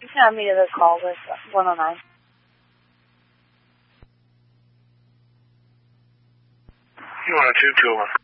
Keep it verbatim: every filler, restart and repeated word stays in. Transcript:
You can have me to the call with one oh nine. one oh two, two oh one.